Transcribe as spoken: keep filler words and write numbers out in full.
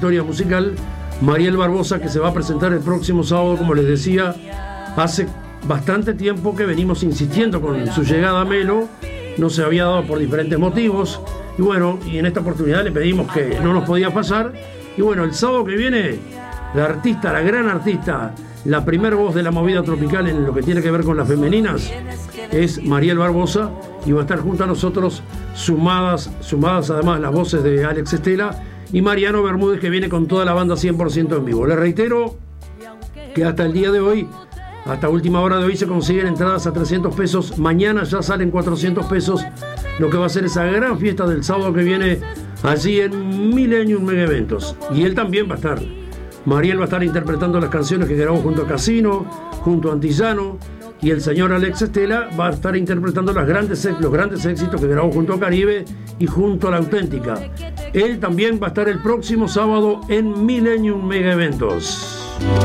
historia musical, Mariel Barbosa, que se va a presentar el próximo sábado, como les decía, hace bastante tiempo que venimos insistiendo con su llegada a Melo, no se había dado por diferentes motivos, y bueno, y en esta oportunidad le pedimos que no nos podía pasar, y bueno, el sábado que viene, la artista, la gran artista, la primer voz de la movida tropical en lo que tiene que ver con las femeninas, es Mariel Barbosa, y va a estar junto a nosotros, sumadas, sumadas además las voces de Alex Estela y Mariano Bermúdez, que viene con toda la banda cien por ciento en vivo. Les reitero que hasta el día de hoy, hasta última hora de hoy, se consiguen entradas a trescientos pesos. Mañana ya salen cuatrocientos pesos, lo que va a ser esa gran fiesta del sábado que viene allí en Millennium Mega Eventos. Y él también va a estar. Mariel va a estar interpretando las canciones que grabó junto a Casino, junto a Antillano, y el señor Alex Estela va a estar interpretando las grandes, los grandes éxitos que grabó junto a Caribe y junto a La Auténtica. Él también va a estar el próximo sábado en Millennium Mega Eventos.